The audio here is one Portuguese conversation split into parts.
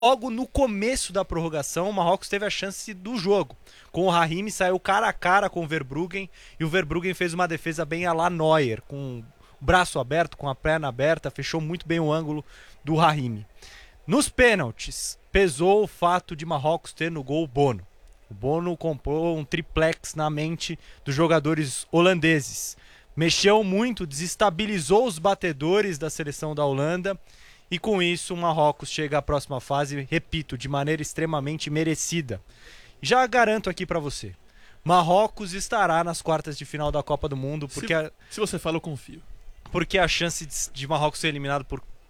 Logo no começo da prorrogação, o Marrocos teve a chance do jogo. Com o Rahimi, saiu cara a cara com o Verbruggen, e o Verbruggen fez uma defesa bem à la Neuer, com o braço aberto, com a perna aberta, fechou muito bem o ângulo do Rahimi. Nos pênaltis, pesou o fato de Marrocos ter no gol o Bono. O Bono comprou um triplex na mente dos jogadores holandeses. Mexeu muito, desestabilizou os batedores da seleção da Holanda, e com isso o Marrocos chega à próxima fase, repito, de maneira extremamente merecida. Já garanto aqui pra você, Marrocos estará nas quartas de final da Copa do Mundo, porque se você fala, eu confio. Porque a chance de Marrocos ser eliminado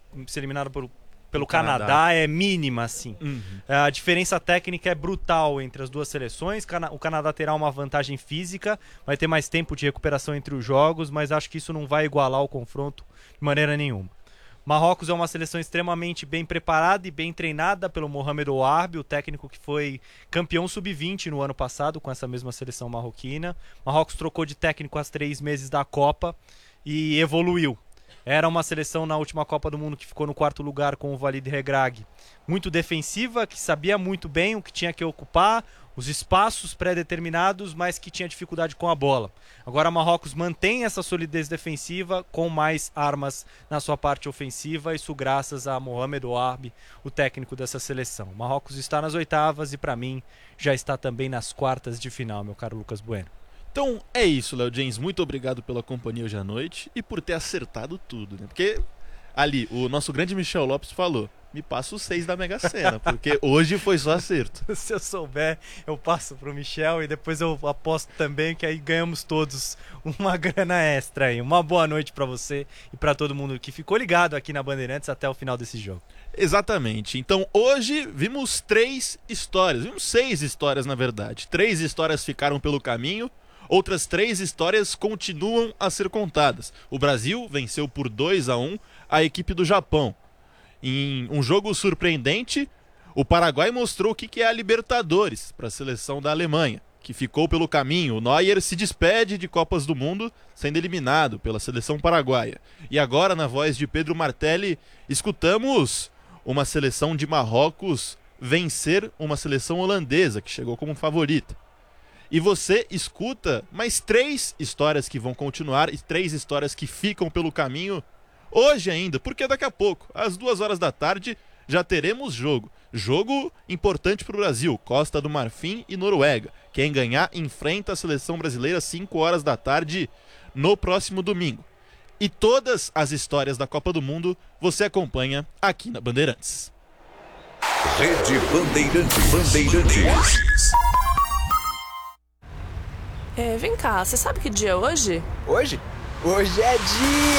pelo Canadá é mínima, assim. A diferença técnica é brutal entre as duas seleções. O Canadá terá uma vantagem física, vai ter mais tempo de recuperação entre os jogos, mas acho que isso não vai igualar o confronto de maneira nenhuma. Marrocos é uma seleção extremamente bem preparada e bem treinada pelo Mohamed Ouarbi, o técnico que foi campeão sub-20 no ano passado com essa mesma seleção marroquina. Marrocos trocou de técnico há 3 meses da Copa e evoluiu. Era uma seleção na última Copa do Mundo que ficou no 4º lugar com o Walid Regragui, muito defensiva, que sabia muito bem o que tinha que ocupar, os espaços pré-determinados, mas que tinha dificuldade com a bola. Agora Marrocos mantém essa solidez defensiva com mais armas na sua parte ofensiva, isso graças a Mohamed Ouarbi, o técnico dessa seleção. Marrocos está nas oitavas e para mim já está também nas quartas de final, meu caro Lucas Bueno. Então é isso, Léo James, muito obrigado pela companhia hoje à noite e por ter acertado tudo, né? Porque ali, o nosso grande Michel Lopes falou, me passa os 6 da Mega Sena, porque hoje foi só acerto. Se eu souber, eu passo pro Michel e depois eu aposto também, que aí ganhamos todos uma grana extra aí. Uma boa noite pra você e pra todo mundo que ficou ligado aqui na Bandeirantes até o final desse jogo. Exatamente, então hoje vimos 3 histórias, vimos 6 histórias na verdade. 3 histórias ficaram pelo caminho. Outras 3 histórias continuam a ser contadas. O Brasil venceu por 2-1 a equipe do Japão. Em um jogo surpreendente, o Paraguai mostrou o que é a Libertadores para a seleção da Alemanha, que ficou pelo caminho. O Neuer se despede de Copas do Mundo, sendo eliminado pela seleção paraguaia. E agora, na voz de Pedro Martelli, escutamos uma seleção de Marrocos vencer uma seleção holandesa, que chegou como favorita. E você escuta mais 3 histórias que vão continuar e 3 histórias que ficam pelo caminho hoje ainda, porque daqui a pouco, às 2 horas da tarde, já teremos jogo. Jogo importante para o Brasil, Costa do Marfim e Noruega. Quem ganhar enfrenta a seleção brasileira às 5 horas da tarde no próximo domingo. E todas as histórias da Copa do Mundo você acompanha aqui na Bandeirantes. Rede Bandeirantes. Vem cá, você sabe que dia é hoje? Hoje? Hoje é dia!